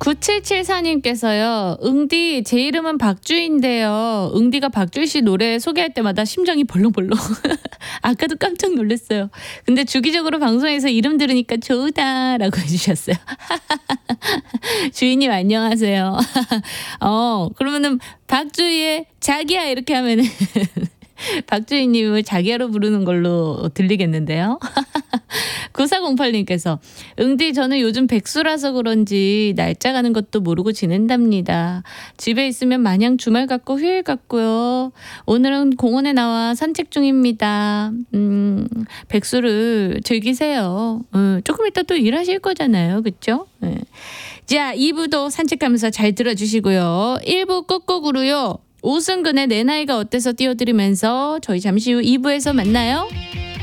9774님께서요. 응디 제 이름은 박주인데요. 응디가 박주희 씨 노래 소개할 때마다 심장이 벌렁벌렁. 아까도 깜짝 놀랐어요. 근데 주기적으로 방송에서 이름 들으니까 좋다라고 해주셨어요. 주인님 안녕하세요. 그러면은 박주희의 자기야 이렇게 하면은 박주희님을 자기야로 부르는 걸로 들리겠는데요. 9408님께서 응디 저는 요즘 백수라서 그런지 날짜 가는 것도 모르고 지낸답니다. 집에 있으면 마냥 주말 같고 휴일 같고요. 오늘은 공원에 나와 산책 중입니다. 백수를 즐기세요. 조금 이따 또 일하실 거잖아요. 그렇죠? 자, 2부도 산책하면서 잘 들어주시고요. 1부 끝곡으로요. 오승근의 내 나이가 어때서 띄워드리면서 저희 잠시 후 2부에서 만나요.